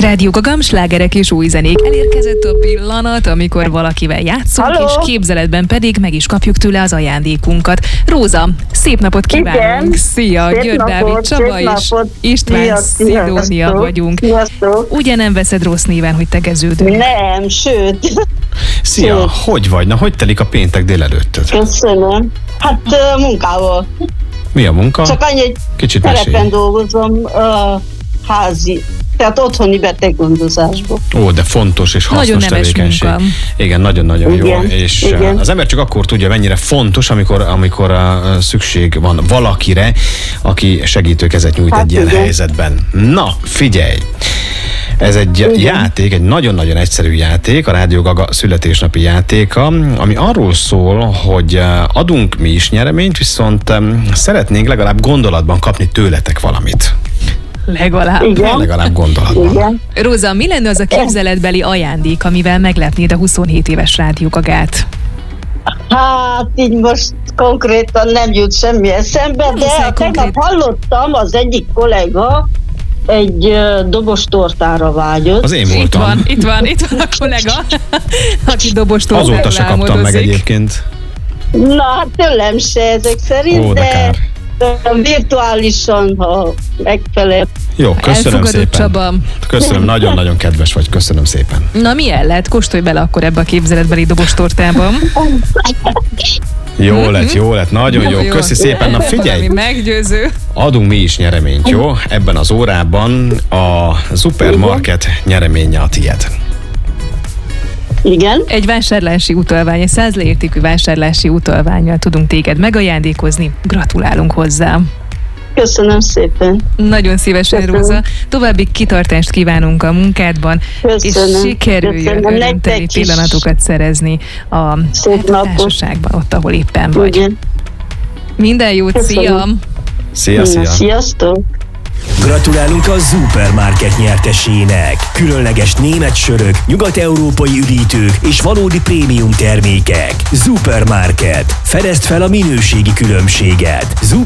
Rádió Gagam, slágerek és új zenék. Elérkezett a pillanat, amikor valakivel játszunk, Halló? és képzeletben pedig meg is kapjuk tőle az ajándékunkat. Róza, szép napot kívánunk! Igen. Szia, Szép György napot, Dávid Csaba szép és napot. István Szidónia Sziasztok. vagyunk. Sziasztok. Ugye nem veszed rossz néven, hogy tegeződünk? Nem, sőt. Szia, Sőt. hogy vagy? Na, hogy telik a péntek délelőttöd? Köszönöm. Hát munkával. Mi a munka? Csak annyi, hogy Kicsit telepen mesélj. dolgozom házi, tehát otthoni beteggondozásban. Ó, de fontos és hasznos Nagyon nemes tevékenység. munka. Igen, nagyon-nagyon jó. Igen, És igen. az ember csak akkor tudja, mennyire fontos, amikor szükség van valakire, aki segítőkezet nyújt Hát egy ilyen igen. helyzetben. Na, figyelj! Ez egy játék, egy nagyon-nagyon egyszerű játék, a Rádió Gaga születésnapi játéka, ami arról szól, hogy adunk mi is nyereményt, viszont szeretnénk legalább gondolatban kapni tőletek valamit. Legalább. Igen. Legalább gondolatban. Igen. Róza, mi lenne az a képzeletbeli ajándék, amivel meglepnéd a 27 éves Rádió Gagát? Hát így most konkrétan nem jut semmi eszembe, Nem muszáj de konkrét. tegnap hallottam, az egyik kollega egy dobos tortára vágyott. Az én Itt voltam. van a kollega, aki dobostól Azóta se kaptam meg egyébként. Na, hát tőlem se ezek szerint, Ó, de kár. de virtuálisan, ha megfelel. Jó, köszönöm Elfogadott, szépen. Csaba. Köszönöm, nagyon-nagyon kedves vagy, köszönöm szépen. Na milyen lett? Kóstolj bele akkor ebbe a képzeletbeli dobostortába. Jó lett, nagyon jó. Köszi szépen. Na Valami figyelj, meggyőző. adunk mi is nyereményt, jó? Ebben az órában a Supermarket nyereménye a tied. Igen, Egy vásárlási utalvány, egy 100 lértékű vásárlási utalvánnyal tudunk téged megajándékozni. Gratulálunk hozzá. köszönöm szépen. Nagyon szívesen, Köszönöm. Róza. További kitartást kívánunk a munkádban, Köszönöm. és sikerüljön Köszönöm. örömteli Nektek is. pillanatokat szerezni a Szép napot. társaságban, ott, ahol éppen vagy. Igen. Minden jót, Köszönöm. szia! Szia. Sziasztok! Gratulálunk a Supermarket nyertesének! Különleges német sörök, nyugat-európai üdítők és valódi prémium termékek. Supermarket. Fedezd fel a minőségi különbséget.